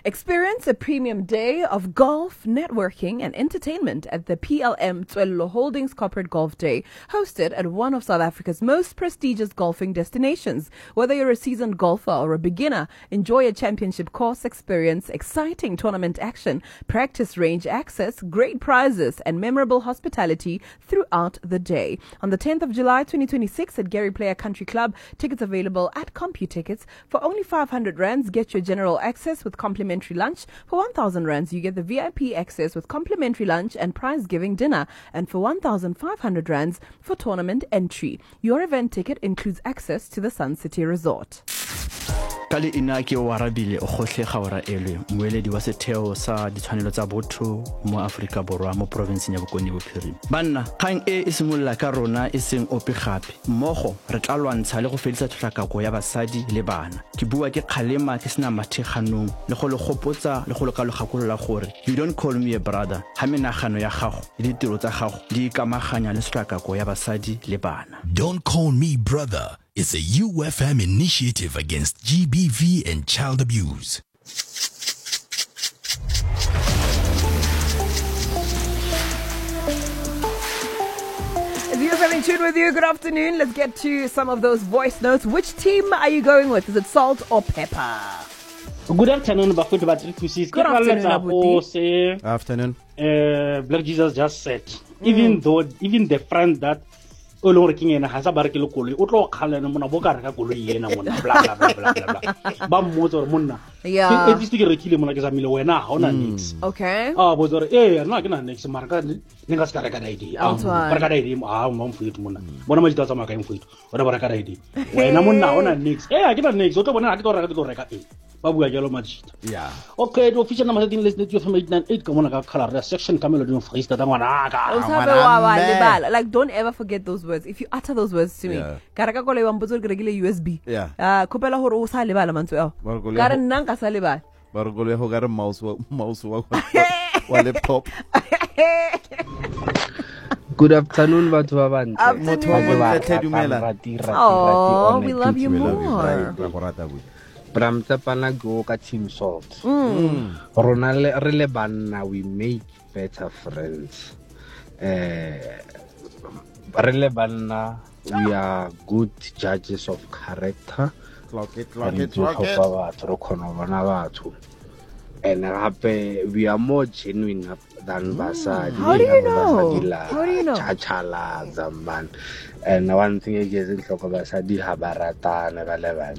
Experience a premium day of golf, networking, and entertainment at the PLM Tswello Holdings Corporate Golf Day, hosted at one of South Africa's most prestigious golfing destinations. Whether you're a seasoned golfer or a beginner, enjoy a championship course experience, exciting tournament action, practice range access, great prizes, and memorable hospitality throughout the day. On the 10th of July 2026 at Gary Player Country Club, tickets available at CompuTickets. For only 500 rands, get your general access with complimentary lunch. For 1,000 rands, you get the VIP access with complimentary lunch and prize-giving dinner. And for 1,500 rands for tournament entry. Your event ticket includes access to the Sun City Resort. Kali inaki warabile o khotlega ora elwe moeledi wa setheo sa ditshwanelo tsa botho mo Afrika Borwa mo province ya Bokone Bophirima. Banna kgang e simolla ka rona e seng ope gape mmogo re tla lwantsha le go fedisa tlhakako ya basadi le bana. Ke bua ke kgalema ke sena matheganong le go le gopotsa le go le ka logakolola gore you don't call me a brother ha menagano ya gago le ditiro tsa gago di ikamaganya le tlhakako ya basadi le bana. Don't call me brother. It's a UFM initiative against GBV and child abuse. If you're in tune with you, good afternoon. Let's get to some of those voice notes. Which team are you going with? Is it salt or pepper? Good afternoon, Bafutu Batrikusis. Good afternoon, Abuti. Afternoon. Black Jesus just said, even the friend that o working in has a barkilo kolo o tlo khala na mona boka reka kolo yena mona bla bla bla bla bla ba mmotso monna Yeah. e tsi ke rekile mona ke sa mile wena ha ona nix Okay. bozore na ke na nix marka ninga ska reka ID barka ID mo mfuito mona bona mo ditwa tsa maka mfuito bona barka ID wena monna ona nix ke na nix o tlo bona ha ke tlo reka ba bua jalo majita. Yeah. Okay, the official number 13 list you from 898 come on ka color section kamelo di freestyle ta ngwana ka. Like don't ever forget those words. If you utter those words to me, karaka kole wa mbotso ke rekile USB. Yeah. Kopela hore o sa lebala mantso ao. Ka re nna nka sa lebala. Ba re go le go ga re mouse wa laptop. Good afternoon, batho ba bantle. Oh, we love you more. Bram Tapana go ka Team Salt. Rona re le banna, we make better friends. Re le banna, we are good judges of character. Clock it. And we are more genuine than basadi. How do you know? Chachala Zamban. And one thing is in Basadi Habarata Nevaleva.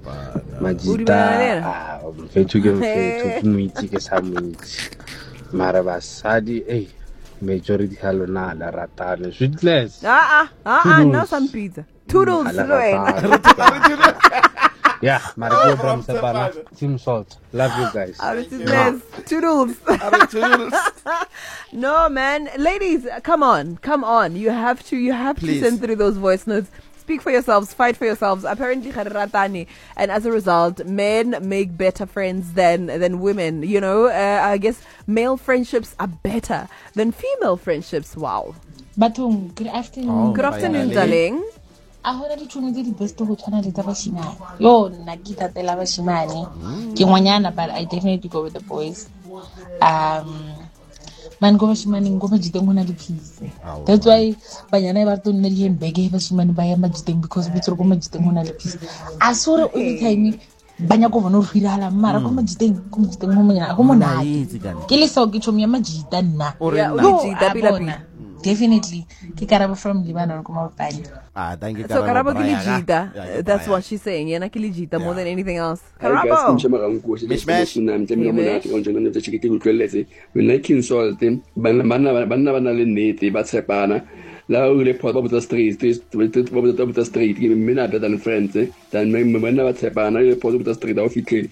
Majita Fetu Muiti Samit Marabasadi, majority Halona, La Ratana, sweetless. No, some pizza. Toodles, Yeah, Marigo Bram Sapana, Team Salt. Love you guys. Toodles. No, man. Ladies, come on. You have to send through those voice notes. Speak for yourselves, fight for yourselves. Apparently, Ratani, and as a result, men make better friends than women. You know, I guess male friendships are better than female friendships. Wow. Batung, good afternoon. Good afternoon, darling. I heard that you the best of Chana de Tabashima. Yo, Nagita de Lavashimani. Kiwanyana, but I definitely go with the boys. Man go Shimani go Majitanguna the piece. That's why Bayana Barton Nelly and Begay Vashimani by a Majiting because we took Majitanguna the piece. I saw it every time. Banyago no Fidala, Marako Majiting, Kumstamina, Homona. Kiliso Gichomia Majitana. No, definitely. Kikaraba from Lebanon, come out by. Thank you. So Karabo Kilijita, that's what she's saying. Yana Kilijita more than anything else. Karabo. La le porta the street the street give me better than friends then when never sepana le porta the street of it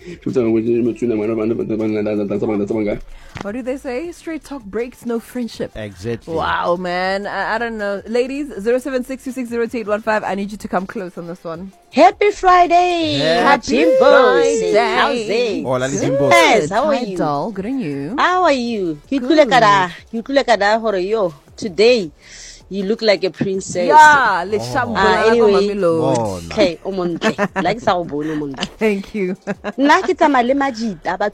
What do they say? Straight talk breaks no friendship. Exactly. Wow, man. I don't know. Ladies, 0762602815. I need you to come close on this one. Happy Friday. Happy Friday. How's it? Hola, Jimbo. Yes, how are Hi, you? doll. Good on you. How are you? You look like a today. You look like a princess. Yeah, let's anyway. Okay, like Thank you. Nna ke tsamaya le majita